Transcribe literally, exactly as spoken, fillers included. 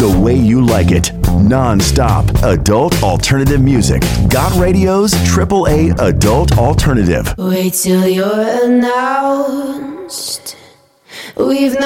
the way you like it. Non-stop adult alternative music. Got Radio's triple A adult alternative. Wait till you're announced. We've